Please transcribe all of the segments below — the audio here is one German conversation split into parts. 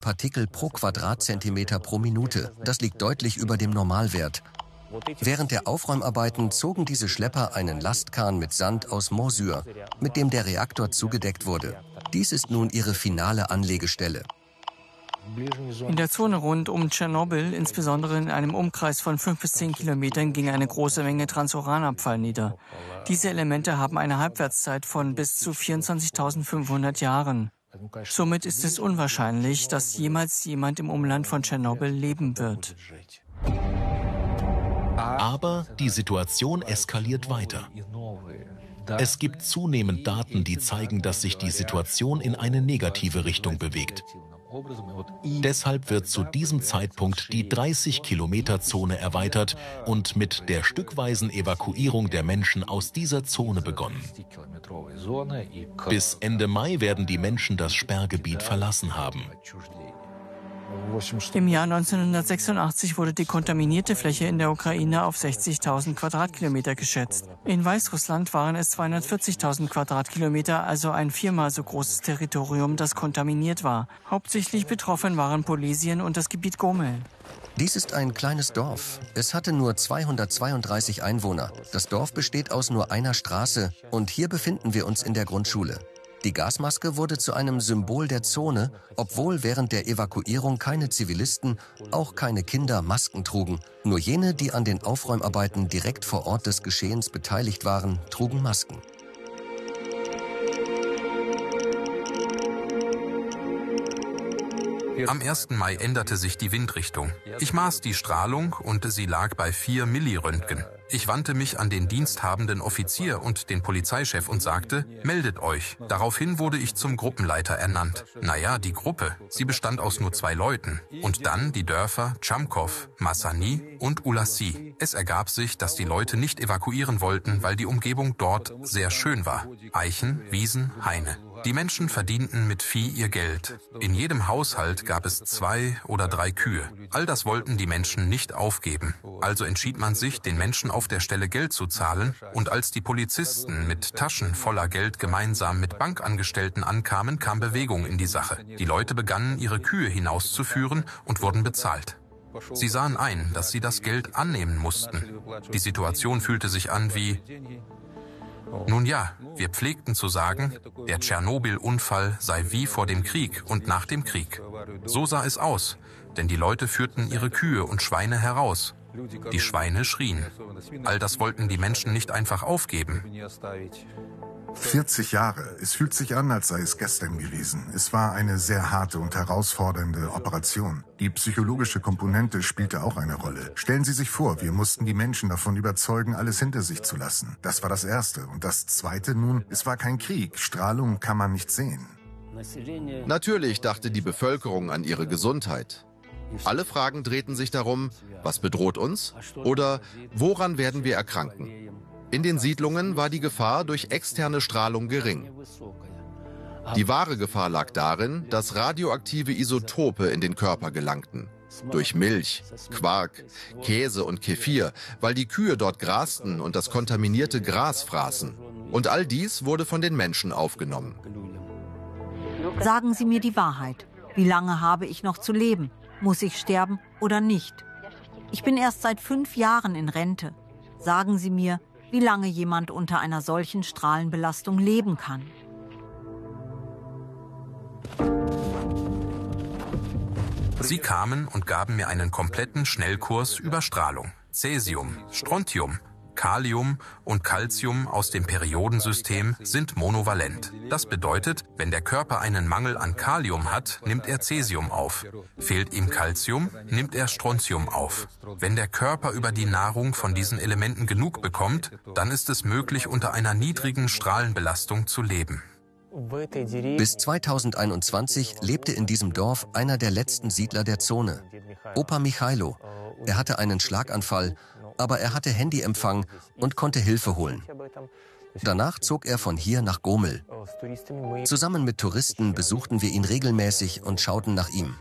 Partikel pro Quadratzentimeter pro Minute. Das liegt deutlich über dem Normalwert. Während der Aufräumarbeiten zogen diese Schlepper einen Lastkahn mit Sand aus Mosyr, mit dem der Reaktor zugedeckt wurde. Dies ist nun ihre finale Anlegestelle. In der Zone rund um Tschernobyl, insbesondere in einem Umkreis von 5 bis 10 Kilometern, ging eine große Menge Transuranabfall nieder. Diese Elemente haben eine Halbwertszeit von bis zu 24.500 Jahren. Somit ist es unwahrscheinlich, dass jemals jemand im Umland von Tschernobyl leben wird. Aber die Situation eskaliert weiter. Es gibt zunehmend Daten, die zeigen, dass sich die Situation in eine negative Richtung bewegt. Deshalb wird zu diesem Zeitpunkt die 30-Kilometer-Zone erweitert und mit der stückweisen Evakuierung der Menschen aus dieser Zone begonnen. Bis Ende Mai werden die Menschen das Sperrgebiet verlassen haben. Im Jahr 1986 wurde die kontaminierte Fläche in der Ukraine auf 60.000 Quadratkilometer geschätzt. In Weißrussland waren es 240.000 Quadratkilometer, also ein 4-mal so großes Territorium, das kontaminiert war. Hauptsächlich betroffen waren Polesien und das Gebiet Gomel. Dies ist ein kleines Dorf. Es hatte nur 232 Einwohner. Das Dorf besteht aus nur einer Straße und hier befinden wir uns in der Grundschule. Die Gasmaske wurde zu einem Symbol der Zone, obwohl während der Evakuierung keine Zivilisten, auch keine Kinder Masken trugen. Nur jene, die an den Aufräumarbeiten direkt vor Ort des Geschehens beteiligt waren, trugen Masken. Am 1. Mai änderte sich die Windrichtung. Ich maß die Strahlung und sie lag bei 4 Milliröntgen. Ich wandte mich an den diensthabenden Offizier und den Polizeichef und sagte, meldet euch. Daraufhin wurde ich zum Gruppenleiter ernannt. Naja, die Gruppe, sie bestand aus nur 2 Leuten. Und dann die Dörfer Chamkov, Massani und Ulassi. Es ergab sich, dass die Leute nicht evakuieren wollten, weil die Umgebung dort sehr schön war. Eichen, Wiesen, Haine. Die Menschen verdienten mit Vieh ihr Geld. In jedem Haushalt gab es 2 oder 3 Kühe. All das wollten die Menschen nicht aufgeben. Also entschied man sich, den Menschen auf der Stelle Geld zu zahlen. Und als die Polizisten mit Taschen voller Geld gemeinsam mit Bankangestellten ankamen, kam Bewegung in die Sache. Die Leute begannen, ihre Kühe hinauszuführen und wurden bezahlt. Sie sahen ein, dass sie das Geld annehmen mussten. Die Situation fühlte sich an wie... Nun ja, wir pflegten zu sagen, der Tschernobyl-Unfall sei wie vor dem Krieg und nach dem Krieg. So sah es aus, denn die Leute führten ihre Kühe und Schweine heraus. Die Schweine schrien. All das wollten die Menschen nicht einfach aufgeben. 40 Jahre. Es fühlt sich an, als sei es gestern gewesen. Es war eine sehr harte und herausfordernde Operation. Die psychologische Komponente spielte auch eine Rolle. Stellen Sie sich vor, wir mussten die Menschen davon überzeugen, alles hinter sich zu lassen. Das war das Erste. Und das Zweite nun, es war kein Krieg. Strahlung kann man nicht sehen. Natürlich dachte die Bevölkerung an ihre Gesundheit. Alle Fragen drehten sich darum, was bedroht uns oder woran werden wir erkranken. In den Siedlungen war die Gefahr durch externe Strahlung gering. Die wahre Gefahr lag darin, dass radioaktive Isotope in den Körper gelangten. Durch Milch, Quark, Käse und Kefir, weil die Kühe dort grasten und das kontaminierte Gras fraßen. Und all dies wurde von den Menschen aufgenommen. Sagen Sie mir die Wahrheit. Wie lange habe ich noch zu leben? Muss ich sterben oder nicht? Ich bin erst seit 5 Jahren in Rente. Sagen Sie mir, wie lange jemand unter einer solchen Strahlenbelastung leben kann. Sie kamen und gaben mir einen kompletten Schnellkurs über Strahlung. Cäsium, Strontium, Kalium und Calcium aus dem Periodensystem sind monovalent. Das bedeutet, wenn der Körper einen Mangel an Kalium hat, nimmt er Cäsium auf. Fehlt ihm Calcium, nimmt er Strontium auf. Wenn der Körper über die Nahrung von diesen Elementen genug bekommt, dann ist es möglich, unter einer niedrigen Strahlenbelastung zu leben. Bis 2021 lebte in diesem Dorf einer der letzten Siedler der Zone, Opa Michailo. Er hatte einen Schlaganfall, aber er hatte Handyempfang und konnte Hilfe holen. Danach zog er von hier nach Gomel. Zusammen mit Touristen besuchten wir ihn regelmäßig und schauten nach ihm.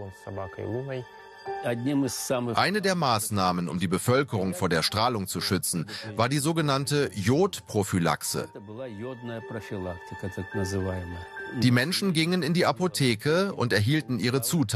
Eine der Maßnahmen, um die Bevölkerung vor der Strahlung zu schützen, war die sogenannte Jodprophylaxe. Die Menschen gingen in die Apotheke und erhielten ihre Zutaten.